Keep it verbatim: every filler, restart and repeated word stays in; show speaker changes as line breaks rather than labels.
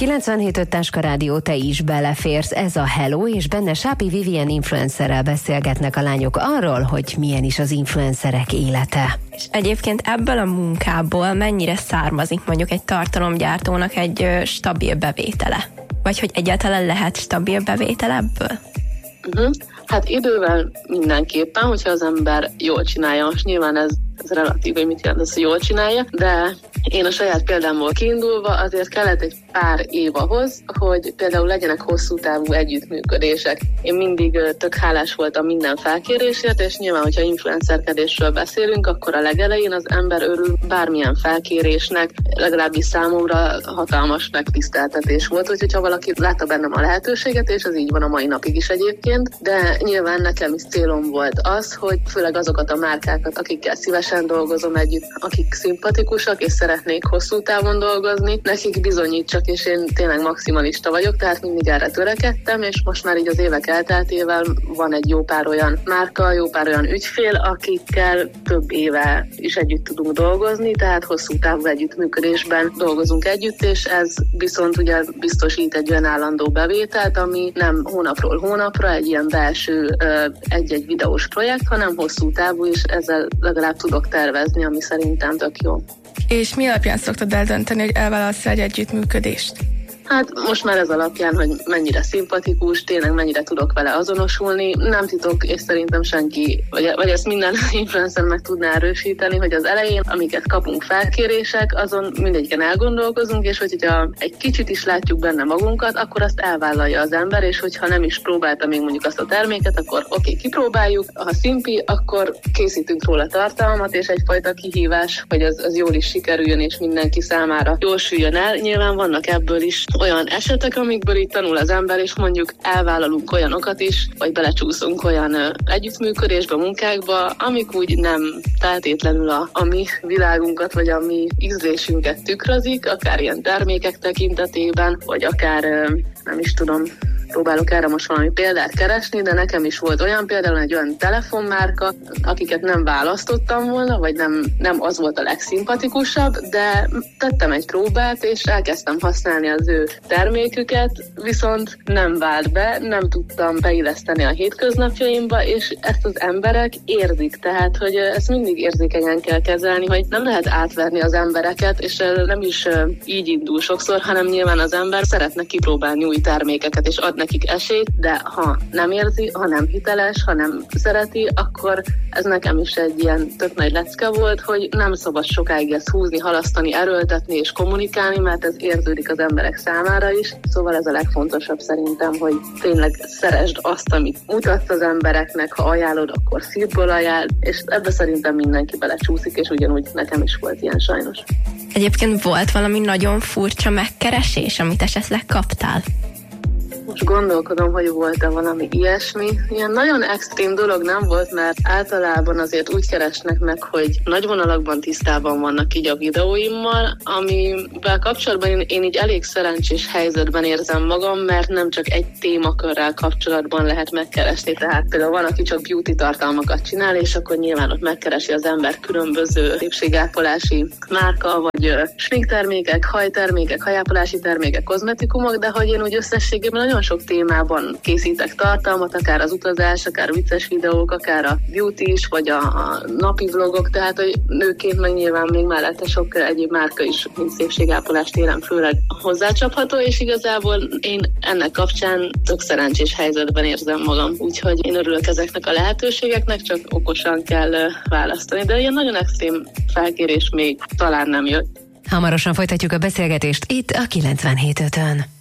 kilencvenhét öt Táska Rádió, te is beleférsz. Ez a Hello, és benne Sápi Vivien influencerrel beszélgetnek a lányok arról, hogy milyen is az influencerek élete.
És egyébként ebből a munkából mennyire származik mondjuk egy tartalomgyártónak egy ö, stabil bevétele? Vagy hogy egyáltalán lehet stabil bevétel ebből?
Uh-huh. Hát idővel mindenképpen, hogyha az ember jól csinálja. Most nyilván ez, ez relatív, hogy mit jelent az, hogy jól csinálja, de én a saját példámból kiindulva azért kellett egy pár év ahhoz, hogy például legyenek hosszú távú együttműködések. Én mindig tök hálás voltam minden felkérésért, és nyilván, hogyha influencerkedésről beszélünk, akkor a legelején az ember örül bármilyen felkérésnek, legalábbis számomra hatalmas megtiszteltetés volt, úgyhogy ha valaki látta bennem a lehetőséget, és ez így van a mai napig is egyébként, de nyilván nekem is célom volt az, hogy főleg azokat a márkákat, akikkel szívesen dolgozom együtt, akik szimpatikusak és szeretnék hosszú távon dolgozni, nekik bizonyítsak, és én tényleg maximalista vagyok, tehát mindig erre törekedtem, és most már így az évek elteltével van egy jó pár olyan márka, jó pár olyan ügyfél, akikkel több éve is együtt tudunk dolgozni, tehát hosszú távú együttműködésben dolgozunk együtt, és ez viszont ugye biztosít egy olyan állandó bevételt, ami nem hónapról hónapra egy ilyen belső egy-egy videós projekt, hanem hosszú távú, és ezzel legalább tudok tervezni, ami szerintem tök jó.
És mi alapján szoktad eldönteni, hogy elválasz egy együttműködést?
Hát most már ez alapján, hogy mennyire szimpatikus, tényleg mennyire tudok vele azonosulni. Nem titok, és szerintem senki, vagy, vagy ezt minden influencer meg tudná erősíteni, hogy az elején, amiket kapunk felkérések, azon mindegyiken elgondolkozunk, és hogyha egy kicsit is látjuk benne magunkat, akkor azt elvállalja az ember, és hogyha nem is próbálta még mondjuk azt a terméket, akkor oké, okay, kipróbáljuk. Ha szimpi, akkor készítünk róla tartalmat, és egyfajta kihívás, hogy az, az jól is sikerüljön, és mindenki számára jól süljön el. Nyilván vannak ebből is olyan esetek, amikből itt tanul az ember, és mondjuk elvállalunk olyanokat is, vagy belecsúszunk olyan ö, együttműködésbe, munkákba, amik úgy nem feltétlenül a, a mi világunkat, vagy a mi ízlésünket tükrözik, akár ilyen termékek tekintetében, vagy akár ö, nem is tudom, próbálok erre most valami példát keresni, de nekem is volt olyan például egy olyan telefonmárka, akiket nem választottam volna, vagy nem, nem az volt a legszimpatikusabb, de tettem egy próbát, és elkezdtem használni az ő terméküket, viszont nem vált be, nem tudtam beilleszteni a hétköznapjaimba, és ezt az emberek érzik, tehát, hogy ezt mindig érzékenyen kell kezelni, hogy nem lehet átverni az embereket, és nem is így indul sokszor, hanem nyilván az ember szeretne kipróbálni új termékeket, és ad nekik esélyt, de ha nem érzi, ha nem hiteles, ha nem szereti, akkor ez nekem is egy ilyen tök nagy lecke volt, hogy nem szabad sokáig ezt húzni, halasztani, erőltetni és kommunikálni, mert ez érződik az emberek számára is. Szóval ez a legfontosabb szerintem, hogy tényleg szeresd azt, amit mutatsz az embereknek, ha ajánlod, akkor szívből ajánl, és ebbe szerintem mindenki belecsúszik, és ugyanúgy nekem is volt ilyen sajnos.
Egyébként volt valami nagyon furcsa megkeresés, amit esetleg kaptál?
Most gondolkodom, hogy volt-e valami ilyesmi. Ilyen nagyon extrém dolog nem volt, mert általában azért úgy keresnek meg, hogy nagy vonalakban tisztában vannak így a videóimmal, amivel kapcsolatban én, én így elég szerencsés helyzetben érzem magam, mert nem csak egy témakörrel kapcsolatban lehet megkeresni. Tehát például van, aki csak beauty tartalmakat csinál, és akkor nyilván ott megkeresi az ember különböző szépségápolási márka, vagy sminktermékek, hajtermékek, hajápolási termékek, kozmetikumok, de hogy én úgy összességében nagyon sok témában készítek tartalmat, akár az utazás, akár a vicces videók, akár a beauty is, vagy a, a napi vlogok, tehát hogy nőként meg nyilván még mellette sok egyéb márka is, mint szépségápolás téren főleg hozzácsapható, és igazából én ennek kapcsán tök szerencsés helyzetben érzem magam, úgyhogy én örülök ezeknek a lehetőségeknek, csak okosan kell választani, de ilyen nagyon extrém felkérés még talán nem jött.
Hamarosan folytatjuk a beszélgetést itt a kilencvenhét ötön.